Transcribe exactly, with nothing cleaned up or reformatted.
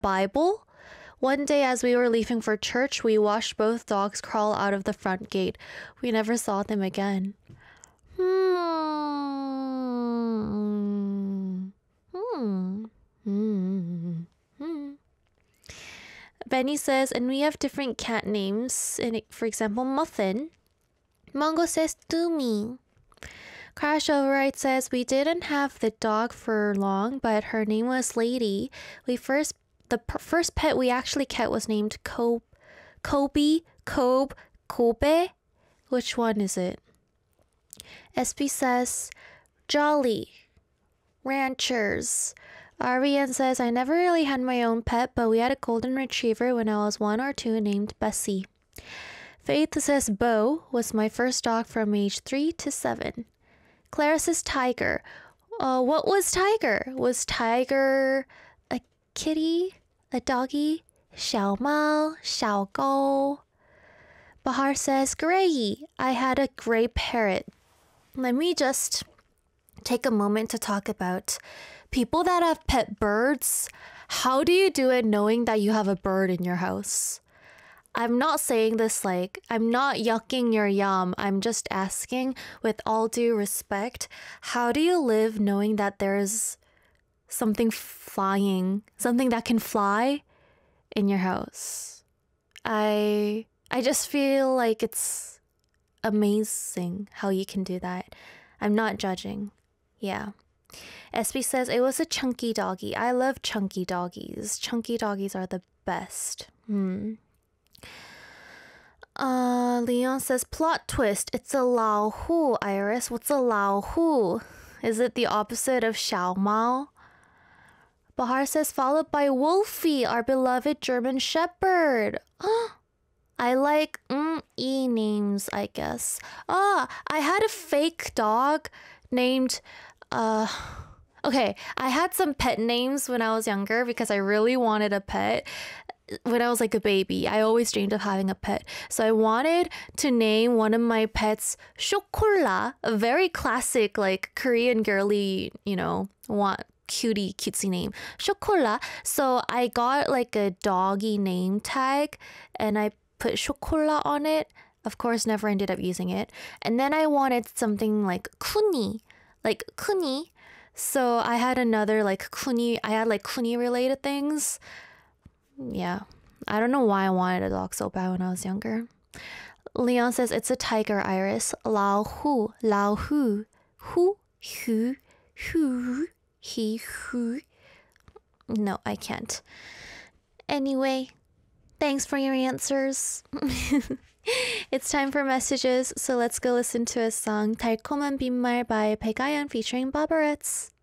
Bible? One day as we were leaving for church, we watched both dogs crawl out of the front gate. We never saw them again. Hmm. Hmm. Hmm. Hmm. Benny says, and we have different cat names. In, for example, Muffin. Mongo says, Doomy. Crash Override says, we didn't have the dog for long, but her name was Lady. We first, the p- first pet we actually kept was named Kobe, Kobe, Kobe, Kobe. Which one is it? S B says, Jolly. Ranchers. Ariane says, I never really had my own pet, but we had a golden retriever when I was one or two named Bessie. Faith says, Bo was my first dog from age three to seven. Clara says, Tiger. Uh, what was Tiger? Was Tiger a kitty? A doggy? 小猫,小狗. Bahar says, Gray. I had a gray parrot. Let me just take a moment to talk about people that have pet birds. How do you do it knowing that you have a bird in your house? I'm not saying this like, I'm not yucking your yum. I'm just asking with all due respect, how do you live knowing that there's something flying, something that can fly in your house? I I just feel like it's amazing how you can do that. I'm not judging. Yeah. S B says, it was a chunky doggy. I love chunky doggies. Chunky doggies are the best. Hmm. Uh, Leon says, plot twist. It's a Lao Hu, Iris. What's a Lao Hu? Is it the opposite of Xiao Mao? Bahar says, followed by Wolfie, our beloved German Shepherd. I like mm, E names, I guess. Ah, I had a fake dog named... Uh, okay, I had some pet names when I was younger because I really wanted a pet. When I was like a baby, I always dreamed of having a pet. So I wanted to name one of my pets Shokola, a very classic like Korean girly, you know, want cutie cutesy name. Shokola. So I got like a doggy name tag and I put Shokola on it. Of course, never ended up using it. And then I wanted something like Kuni, like Kuni. So I had another like Kuni, I had like Kuni related things. Yeah, I don't know why I wanted a dog so bad when I was younger. Leon says it's a tiger, Iris. Lao Hu, Lao Hu, Hu, Hu, Hu, He, Hu. No, I can't. Anyway, thanks for your answers. It's time for messages, so let's go listen to a song, 달콤한 빈말 by Baekhyun featuring Bobberettes.